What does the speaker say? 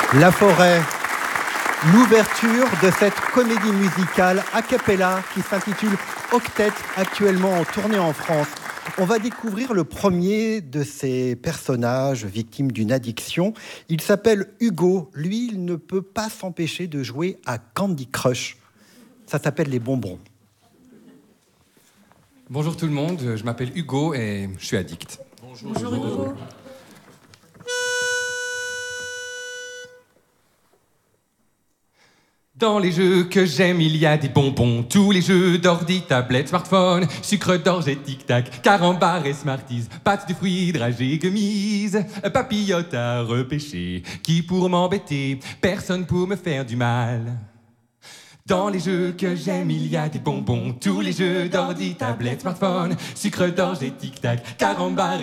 La Forêt, l'ouverture de cette comédie musicale a cappella qui s'intitule Octet, actuellement en tournée en France. On va découvrir le premier de ces personnages victimes d'une addiction. Il s'appelle Hugo. Lui, il ne peut pas s'empêcher de jouer à Candy Crush. Ça s'appelle les bonbons. Bonjour tout le monde, je m'appelle Hugo et je suis addict. Bonjour Hugo. Dans les jeux que j'aime, il y a des bonbons. Tous les jeux d'ordi, tablette, smartphone, sucre d'orge et tic-tac, carambar et smarties, pâtes de fruits, dragées, gummies, papillotes à repêcher. Qui pour m'embêter, personne pour me faire du mal. Dans les jeux que j'aime, il y a des bonbons. Tous les jeux d'ordi, tablette, smartphone, sucre d'orge et tic-tac, carambar